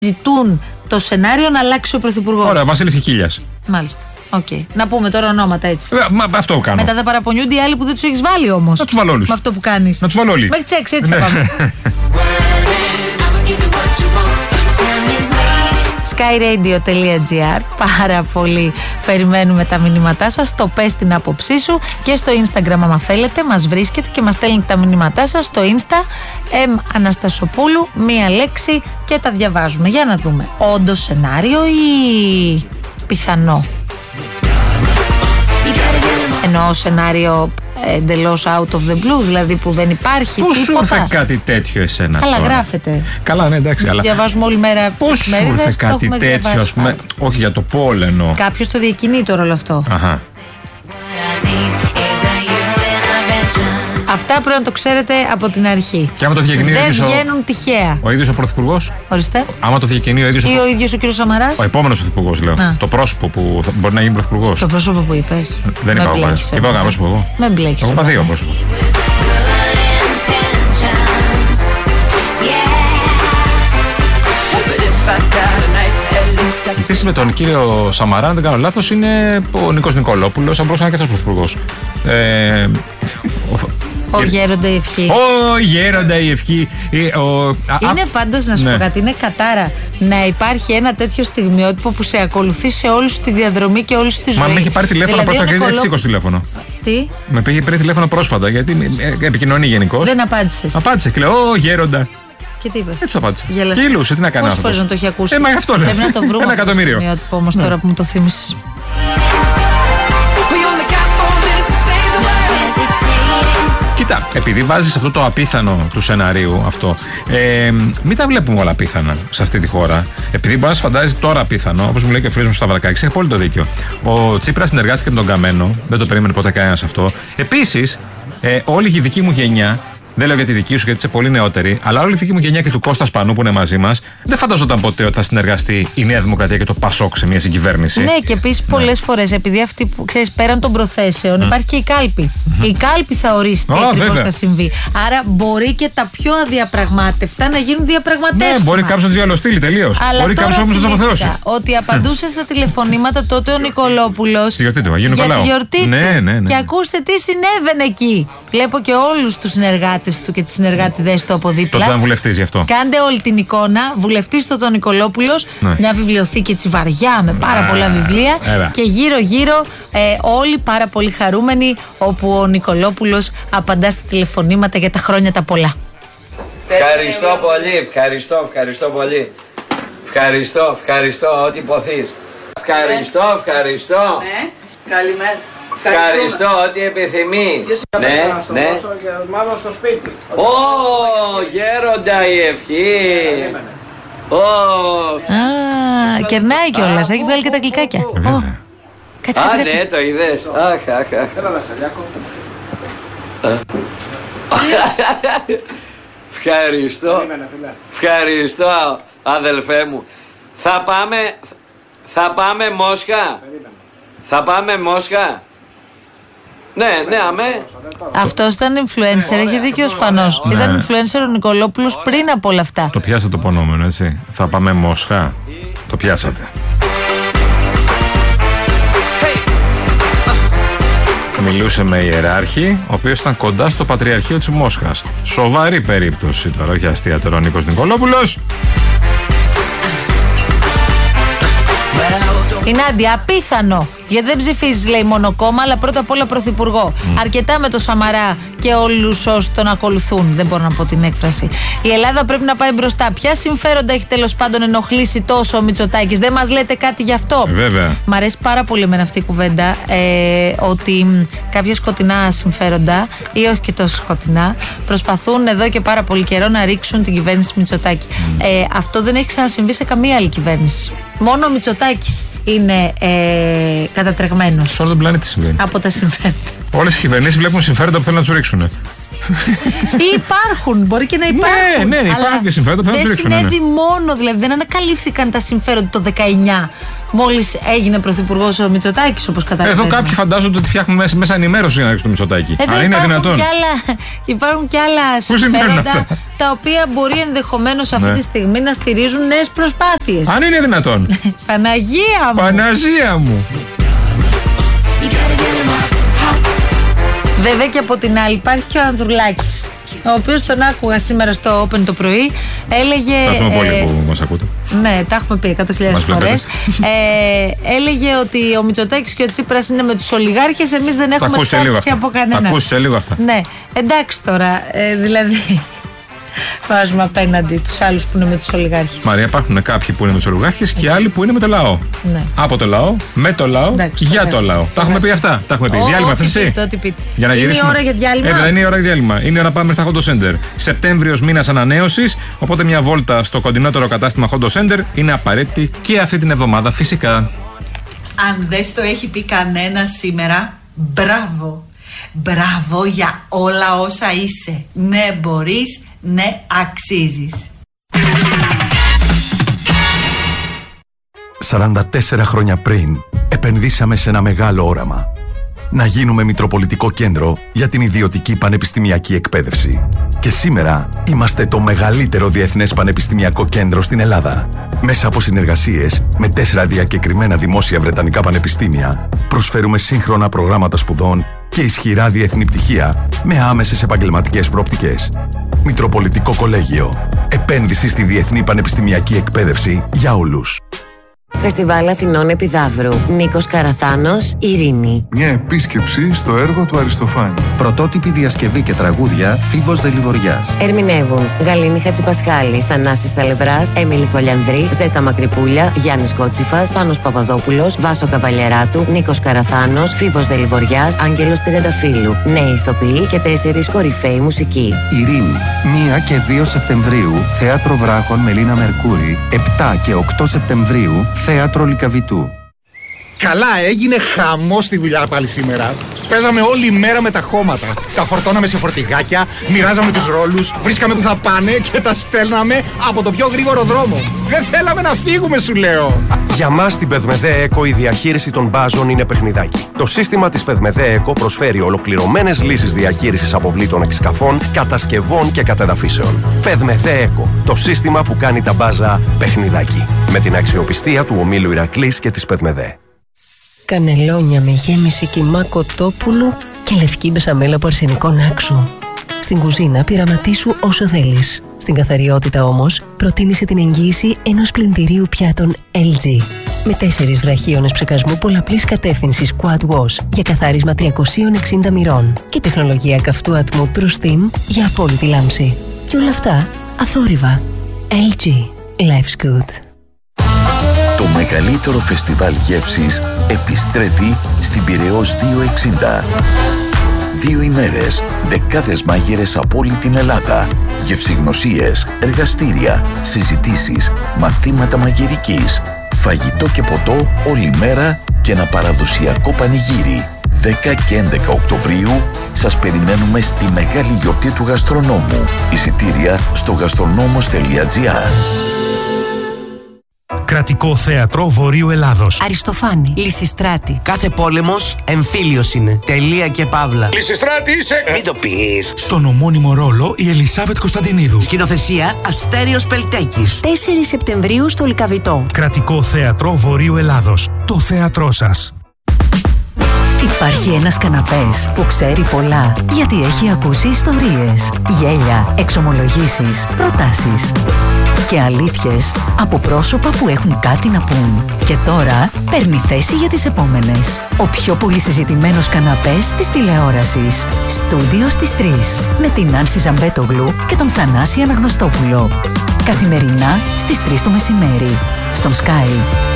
ζητούν το σενάριο να αλλάξει ο πρωθυπουργός. Ωραία, Βασίλης Κικίλιας. Μάλιστα. Okay. Να πούμε τώρα ονόματα έτσι. Αυτό κάνω. Μετά θα παραπονιούνται οι άλλοι που δεν τους έχεις βάλει όμως. Να τους βάλω όλους. Με αυτό που κάνεις. Να τους βάλω όλοι. Μέχρι τις 6 έτσι θα πάμε. skyradio.gr. Πάρα πολύ περιμένουμε τα μηνύματά σας. Το πες την άποψή σου και στο Instagram άμα θέλετε. Μας βρίσκετε και μας στέλνετε τα μηνύματά σας στο Insta Αναστασοπούλου, μία λέξη και τα διαβάζουμε. Για να δούμε. Όντως σενάριο ή πιθανό? Εννοώ σενάριο εντελώς out of the blue, δηλαδή που δεν υπάρχει. Πώς σου ήρθε κάτι τέτοιο εσένα? Καλά, τώρα γράφεται. Καλά, ναι, εντάξει. Αλλά διαβάζουμε όλη μέρα. πώς σου ήρθε κάτι τέτοιο, ας πούμε? Όχι για το πόλεμο. Κάποιος το διακινεί το ρόλο αυτό. Αχα. Αυτά πρέπει να το ξέρετε από την αρχή. Και άμα το διακινεί δεν βγαίνουν τυχαία. Ο ίδιος ο πρωθυπουργός. Ορίστε. Άμα το διακινεί ο ίδιος. Ή ο ίδιος ο κύριος Σαμαράς. Ο επόμενος πρωθυπουργός, λέω. Το πρόσωπο που μπορεί να γίνει πρωθυπουργός. Το πρόσωπο που είπες. Δεν είπα εγώ. Είπα εγώ πρόσωπο εγώ. Με μπλέκεις. Εγώ είπα δύο πρόσωπο. Η θέση με τον κύριο Σαμαρά, αν δεν κάνω λάθος, είναι ο Νίκος Νικολόπουλος. Αν μπορούσε να είναι και αυτός πρωθυπουργός. Ο γέροντα η ευχή. Ο γέροντα η ευχή. Είναι πάντως, να σου πω κάτι, είναι κατάρα να υπάρχει ένα τέτοιο στιγμιότυπο που σε ακολουθεί σε όλη τη διαδρομή και όλη τη ζωή. Μα με είχε πάρει τηλέφωνο πρόσφατα και δεν σήκωσε τηλέφωνο. Τι? Με πήγε πάρει τηλέφωνο πρόσφατα γιατί επικοινωνεί γενικώς. Δεν απάντησες. Απάντησε και λέω: Ω γέροντα. Και τι είπε? Έτσι απάντησε. Κυλούσε, τι να κάνει. Πόσες φορές να το έχει ακούσει? Μα αυτό λέω. Πρέπει να το βρούμε. Ένα εκατομμύριο. Αυτό το στιγμιότυπο όμως τώρα που μου το θύμισες. Κοίτα, επειδή βάζεις αυτό το απίθανο του σεναρίου αυτό, μην τα βλέπουμε όλα απίθανα σε αυτή τη χώρα. Επειδή μπορεί να σου φαντάζει τώρα απίθανο, όπως μου λέει και ο φίλος μου Σταυρακάκης, έχει απόλυτο δίκιο. Ο Τσίπρας συνεργάστηκε με τον Καμένο, δεν το περίμενε ποτέ κανένας αυτό. Επίσης, όλη η δική μου γενιά, δεν λέω για τη δική σου γιατί είσαι πολύ νεότερη, αλλά όλη η δική μου γενιά και του Κώστα Σπανού που είναι μαζί μας, δεν φανταζόταν ποτέ ότι θα συνεργαστεί η Νέα Δημοκρατία και το Πασόκ σε μια συγκυβέρνηση. Ναι, και επίσης πολλές φορές, επειδή αυτοί που ξέρεις πέραν των προθέσεων, υπάρχει και η κάλπη. Η κάλπη θα ορίσει τι ακριβώς θα συμβεί. Άρα μπορεί και τα πιο αδιαπραγμάτευτα να γίνουν διαπραγματεύσιμα. Ναι, μπορεί κάποιος να τους διαλωστείλει τελείως. Μπορεί κάποιος όμως να τους αποθεώσει. Ότι απαντούσε στα τηλεφωνήματα τότε ο Νικολόπουλος. Στη γιορτή του Αγίου Για Νικολάου. τη γιορτή του. Ναι. Και ακούστε τι συνέβαινε εκεί. Βλέπω και όλους τους συνεργάτες του και τις συνεργάτηδες του από δίπλα. Τότε ήταν βουλευτής γι' αυτό. Κάντε όλη την εικόνα. Βουλευτής του τον Νικολόπουλος. Μια βιβλιοθήκη έτσι βαριά με πάρα πολλά βιβλία. Και γύρω-γύρω όλοι πάρα πολύ χαρούμενοι, όπου ο Νικολόπουλος απαντά στα τηλεφωνήματα για τα χρόνια τα πολλά. Ευχαριστώ πολύ, ευχαριστώ πολύ. Ευχαριστώ, ό,τι υποθείς. Ευχαριστώ. Ναι, καλημέρα. Ευχαριστώ, ό,τι επιθυμείς. Ναι. Στο σπίτι. Ω, γέροντα η ευχή. Κερνάει κιόλας, έχει βγάλει και τα γλυκάκια. Κάτσε. Ναι, το είδες. Ευχαριστώ, αδελφέ μου. Θα πάμε Μόσχα. Ναι, αμέ. Αυτός ήταν influencer, έχει δίκιο ο Σπανός. Ήταν influencer ο Νικολόπουλος πριν από όλα αυτά. Το πιάσατε το πονόμενο, έτσι. Θα πάμε Μόσχα. Το πιάσατε. Μιλούσε με ιεράρχη, ο οποίος ήταν κοντά στο Πατριαρχείο της Μόσχας. Σοβαρή περίπτωση τώρα, όχι αστεία τώρα ο Νίκος Νικολόπουλος. Η Νάντια, απίθανο. Γιατί δεν ψηφίζεις, λέει, μόνο κόμμα, αλλά πρώτα απ' όλα πρωθυπουργό. Αρκετά με το Σαμαρά και όλους όσοι τον ακολουθούν. Δεν μπορώ να πω την έκφραση. Η Ελλάδα πρέπει να πάει μπροστά. Ποια συμφέροντα έχει τέλος πάντων ενοχλήσει τόσο ο Μητσοτάκης? Δεν μας λέτε κάτι γι' αυτό? Βέβαια. Μ' αρέσει πάρα πολύ εμένα αυτή η κουβέντα. Ότι κάποια σκοτεινά συμφέροντα, ή όχι και τόσο σκοτεινά, προσπαθούν εδώ και πάρα πολύ καιρό να ρίξουν την κυβέρνηση Μητσοτάκη. Αυτό δεν έχει ξανασυμβεί σε καμία άλλη κυβέρνηση. Μόνο ο Μητσοτάκης είναι κατατρεγμένος. Σε όλο τον πλανήτη συμβαίνει. Από τα συμφέροντα. Όλες οι κυβερνήσεις βλέπουν συμφέροντα που θέλουν να τους ρίξουν. Ή υπάρχουν, μπορεί και να υπάρχουν. Ναι, υπάρχουν και συμφέροντα. Δεν συνέβη μόνο, δηλαδή δεν ανακαλύφθηκαν τα συμφέροντα το 19. Μόλις έγινε πρωθυπουργός ο Μητσοτάκης, όπως καταλαβαίνουμε. Εδώ κάποιοι φαντάζονται ότι φτιάχνουν μέσα ενημέρωση για να ρίξουν το Μητσοτάκη. Αν είναι δυνατόν. Υπάρχουν και άλλα συμφέροντα τα οποία μπορεί ενδεχομένως αυτή τη στιγμή να στηρίζουν νέες προσπάθειες. Αν είναι δυνατόν. Παναγία μου. Παναγία μου. Βέβαια και από την άλλη υπάρχει και ο Ανδρουλάκης, ο οποίος τον άκουγα σήμερα στο Open το πρωί. Έλεγε. Ευχαριστούμε πολύ που μας ακούτε. Ναι, τα έχουμε πει 100.000 φορές. Έλεγε ότι ο Μητσοτάκης και ο Τσίπρας είναι με τους ολιγάρχες. Εμείς δεν έχουμε εξάρτηση από κανέναν. Ακούσε λίγο αυτά. Ναι, εντάξει τώρα. Δηλαδή. Βάζουμε απέναντι τους άλλους που είναι με τους ολιγάρχες. Μαρία, υπάρχουν κάποιοι που είναι με τους ολιγάρχες και άλλοι που είναι με το λαό. Ναι. Από το λαό, με το λαό, εντάξει, για το λαό. Τα έχουμε πει αυτά. Τα έχουμε πει. Διάλειμμα, θες εσύ. Για να είναι η ώρα για διάλειμμα. Δεν είναι η ώρα για διάλειμμα. Είναι η ώρα να πάμε στα Hondo Center. Σεπτέμβριος μήνας ανανέωσης. Οπότε μια βόλτα στο κοντινότερο κατάστημα Hondo Center είναι απαραίτητη και αυτή την εβδομάδα φυσικά. Αν δεν το έχει πει κανένα σήμερα, μπράβο. Μπράβο για όλα όσα είσαι. Ναι, μπορείς. Ναι, αξίζεις. 44 χρόνια πριν επενδύσαμε σε ένα μεγάλο όραμα. Να γίνουμε μητροπολιτικό κέντρο για την ιδιωτική πανεπιστημιακή εκπαίδευση. Και σήμερα είμαστε το μεγαλύτερο διεθνές πανεπιστημιακό κέντρο στην Ελλάδα. Μέσα από συνεργασίες με 4 διακεκριμένα δημόσια βρετανικά πανεπιστήμια, προσφέρουμε σύγχρονα προγράμματα σπουδών και ισχυρά διεθνή πτυχία με άμεσες επαγγελματικές προοπτικές. Μητροπολιτικό Κολέγιο. Επένδυση στη διεθνή πανεπιστημιακή εκπαίδευση για όλους. Φεστιβάλ Αθηνών Επιδαύρου. Νίκος Καραθάνος, Ειρήνη. Μια επίσκεψη στο έργο του Αριστοφάνη. Πρωτότυπη διασκευή και τραγούδια Φίβος Δελιβοριάς. Ερμηνεύουν Γαλήνη Χατζηπασχάλη, Θανάσης Σαλευράς, Έμιλη Χολιανδρή, Ζέτα Μακρυπούλια, Γιάννης Κότσιφας, Πάνος Παπαδόπουλος, Βάσο Καβαλιεράτου, Νίκος Καραθάνος, Φίβος Δελιβοριάς, Άγγελος Τριανταφύλου. Νέοι ηθοποιοί και 4 κορυφαίοι μουσικοί. Ειρήνη. 1 και 2 Σεπτεμβρίου, Θέατρο Βράχων Μελίνα Μερκούρη. 7 και 8 Σεπτεμβρίου, Θέατρο Λυκαβητού. Καλά, έγινε χαμός στη δουλειά πάλι σήμερα. Παίζαμε όλη μέρα με τα χώματα. Τα φορτώναμε σε φορτηγάκια, μοιράζαμε τους ρόλους, βρίσκαμε που θα πάνε και τα στέλναμε από το πιο γρήγορο δρόμο. Δεν θέλαμε να φύγουμε, σου λέω. Για μας στην Πεδμεδέ Εκο η διαχείριση των μπάζων είναι παιχνιδάκι. Το σύστημα της Πεδμεδέ Εκο προσφέρει ολοκληρωμένες λύσεις διαχείρισης αποβλήτων εξκαφών, κατασκευών και κατεδαφίσεων. Πεδμεδέ Εκο, το σύστημα που κάνει τα μπάζα παιχνιδάκι. Με την αξιοπιστία του ομίλου Ηρακλής και της Πεδμεδέ. Κανελόνια με γέμιση κιμά κοτόπουλου και λευκή μπεσαμέλα από αρσενικό νάξου. Στην κουζίνα πειραματίσου όσο θέλεις. Στην καθαριότητα όμως προτείνησε την εγγύηση ενός πλυντηρίου πιάτων LG. Με 4 βραχίονες ψεκασμού πολλαπλής κατεύθυνσης Quad Wash για καθάρισμα 360 μοιρών και τεχνολογία καυτού ατμού True Steam για απόλυτη λάμψη. Και όλα αυτά αθόρυβα. LG. Life's good. Το μεγαλύτερο φεστιβάλ γεύσης επιστρέφει στην Πειραιώς 260. 2 ημέρες, δεκάδες μάγειρες από όλη την Ελλάδα, γευσηγνωσίες, εργαστήρια, συζητήσεις, μαθήματα μαγειρικής, φαγητό και ποτό όλη μέρα και ένα παραδοσιακό πανηγύρι. 10 και 11 Οκτωβρίου σας περιμένουμε στη μεγάλη γιορτή του γαστρονόμου. Εισιτήρια στο gastronомos.gr. Κρατικό Θέατρο Βορείου Ελλάδος. Αριστοφάνη. Λυσιστράτη. Κάθε πόλεμος εμφύλιος είναι. Τελεία και παύλα. Λυσιστράτη είσαι! Μην το πεις. Στον ομώνυμο ρόλο η Ελισάβετ Κωνσταντινίδου. Σκηνοθεσία Αστέριος Πελτέκης. 4 Σεπτεμβρίου στο Λυκαβητό. Κρατικό Θέατρο Βορείου Ελλάδος. Το θέατρό σας. Υπάρχει ένας καναπές που ξέρει πολλά, γιατί έχει ακούσει ιστορίες, γέλια, εξομολογήσεις, προτάσεις και αλήθειες από πρόσωπα που έχουν κάτι να πούν. Και τώρα παίρνει θέση για τις επόμενες. Ο πιο πολύ συζητημένος καναπές της τηλεόρασης. Στούντιο στις 3 με την Άνση Ζαμπέτογλου και τον Θανάση Αναγνωστόπουλο. Καθημερινά στις 3 το μεσημέρι στον Sky.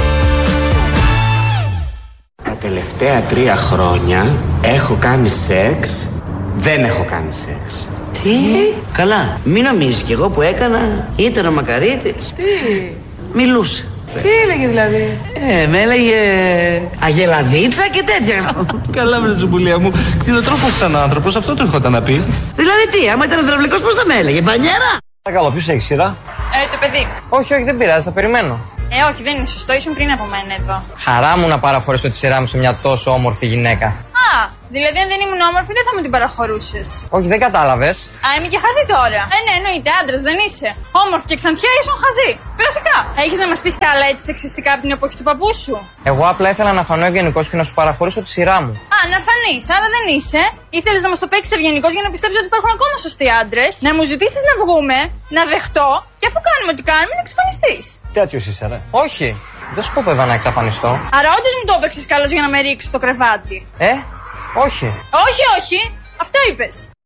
Τα τελευταία 3 χρόνια έχω κάνει σεξ, δεν έχω κάνει σεξ. Τι? Καλά, μην νομίζεις κι εγώ που έκανα ήταν ο Μακαρίτης. Μιλούσε. Τι έλεγε δηλαδή? Με έλεγε αγελαδίτσα και τέτοια. Καλά βρε ζουμπουλία μου. Κτηνοτρόφος ήταν άνθρωπος, αυτό του έρχονταν να πει. Δηλαδή τι, άμα ήταν υδραυλικός πώς θα με έλεγε, μπανιέρα? Παρακαλώ, ποιος έχει σειρά? Το παιδί. Όχι, δεν πειράζει, θα περιμένω. Όχι, δεν είναι σωστό, ήσουν πριν από μένα εδώ. Χαρά μου να παραχωρήσω τη σειρά μου σε μια τόσο όμορφη γυναίκα. Δηλαδή αν δεν ήμουν όμορφη δεν θα μου την παραχωρούσες. Όχι, δεν κατάλαβες. Είμαι και χαζή τώρα. Ναι, εννοείται, άντρας δεν είσαι. Όμορφη και ξανθιά ήσουν χαζή. Κλασικά. Έχεις να μας πεις κι άλλα έτσι σεξιστικά από την εποχή του παππού σου? Εγώ απλά ήθελα να φανώ ευγενικός και να σου παραχωρήσω τη σειρά μου. Να φανείς, άρα δεν είσαι. Ήθελες να μας το παίξεις ευγενικός για να πιστέψεις ότι υπάρχουν ακόμα σωστοί άντρες. Να μου ζητήσεις να βγούμε, να δεχτώ και αφού κάνουμε ό,τι κάνουμε να εξαφανιστείς. Τέτοιος είσαι, ρε. Όχι, δεν σκόπευα να εξαφανιστώ. Άρα όντως μου το έπαιξες καλώς για να με ρίξεις στο κρεβάτι. Όχι. Όχι, αυτό είπες.